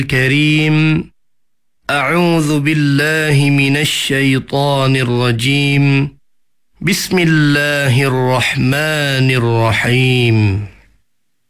الكريم أعوذ بالله من الشيطان الرجيم بسم الله الرحمن الرحيم